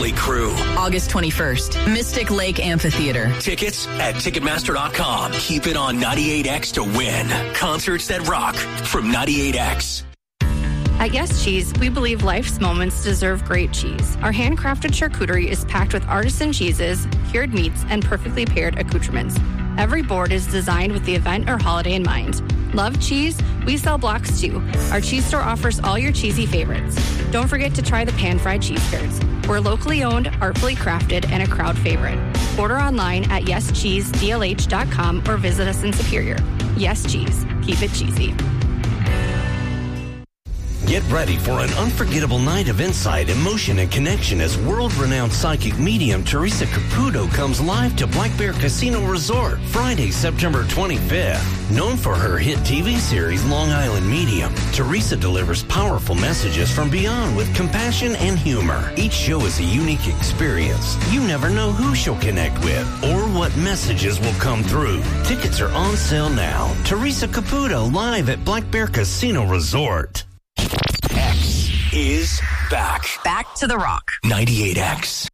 Motley Crue. August 21st, Mystic Lake Amphitheater. Tickets at Ticketmaster.com. Keep it on 98X to win. Concerts that rock from 98X. At Yes Cheese, we believe life's moments deserve great cheese. Our handcrafted charcuterie is packed with artisan cheeses, cured meats, and perfectly paired accoutrements. Every board is designed with the event or holiday in mind. Love cheese? We sell blocks too. Our cheese store offers all your cheesy favorites. Don't forget to try the pan-fried cheese curds. We're locally owned, artfully crafted, and a crowd favorite. Order online at yescheesedlh.com or visit us in Superior. Yes Cheese. Keep it cheesy. Get ready for an unforgettable night of insight, emotion, and connection as world-renowned psychic medium Teresa Caputo comes live to Black Bear Casino Resort Friday, September 25th. Known for her hit TV series Long Island Medium, Teresa delivers powerful messages from beyond with compassion and humor. Each show is a unique experience. You never know who she'll connect with or what messages will come through. Tickets are on sale now. Teresa Caputo live at Black Bear Casino Resort. X is back. Back to the rock. 98X.